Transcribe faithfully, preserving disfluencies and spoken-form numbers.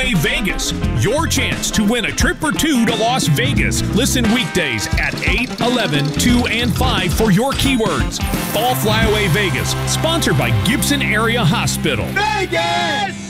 Flyaway Vegas, your chance to win a trip or two to Las Vegas. Listen weekdays at eight, eleven, two, and five for your keywords. Fall Flyaway Vegas, sponsored by Gibson Area Hospital. Vegas!